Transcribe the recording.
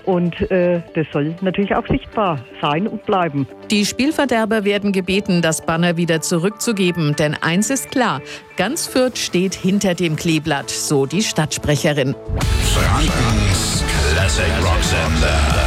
Und das soll natürlich auch sichtbar sein und bleiben. Die Spielverderber werden gebeten, das Banner wieder zurückzugeben. Denn eins ist klar, ganz Fürth steht hinter dem Kleeblatt, so die Stadtsprecherin. Frankens Classic Rock Sender.